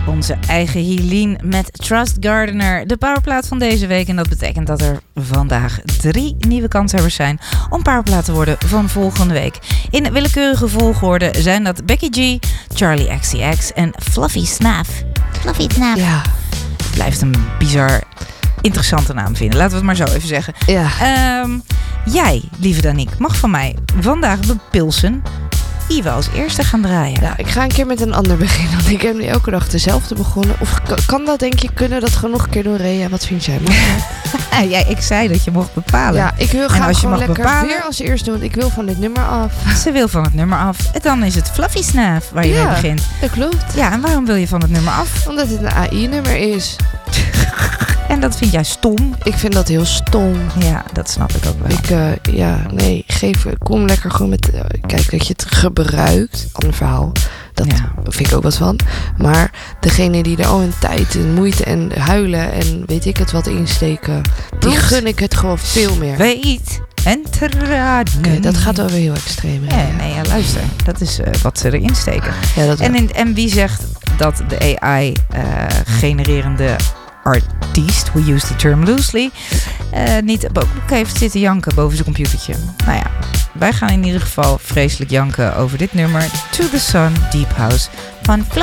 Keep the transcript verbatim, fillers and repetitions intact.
Onze eigen Helene met Trust Gardener, de powerplaat van deze week. En dat betekent dat er vandaag drie nieuwe kanshebbers zijn om powerplaat te worden van volgende week. In willekeurige volgorde zijn dat Becky G, Charlie X C X en Fluffy Snaff. Fluffy Snaff. Ja, het blijft een bizar interessante naam vinden. Laten we het maar zo even zeggen. Ja. Um, jij, lieve Danique, mag van mij vandaag bepilsen wie we als eerste gaan draaien. Ja, ik ga een keer met een ander beginnen. Want ik heb nu elke dag dezelfde begonnen. Of kan dat, denk je? Kunnen dat gewoon nog een keer doen, Rea? Wat vind jij? Ja, ik zei dat je mocht bepalen. Ja, ik wil graag als je gewoon mag lekker bepalen, weer als eerste doen. Ik wil van dit nummer af. Ze wil van het nummer af. En dan is het Fluffy Snaff waar je ja, mee begint. Dat klopt. Ja, en waarom wil je van het nummer af? Omdat het een A I-nummer is. En dat vind jij stom? Ik vind dat heel stom. Ja, dat snap ik ook wel. Ik, uh, ja, nee, geef, kom lekker gewoon met, uh, kijk dat je het gebruikt. Ander verhaal, dat ja. vind ik ook wat van. Maar degene die er al een tijd en moeite en huilen en weet ik het wat insteken, die Bloed. gun ik het gewoon veel meer. Weet en tranen. Okay, dat gaat wel weer heel extreem. Ja, nee, ja, luister. Dat is uh, wat ze erin steken. Ja, dat en, in, en wie zegt dat de A I-genererende uh, artiest, we use the term loosely, uh, niet ook heeft zitten janken boven zijn computertje. Nou ja, wij gaan in ieder geval vreselijk janken over dit nummer To The Sun Deep House van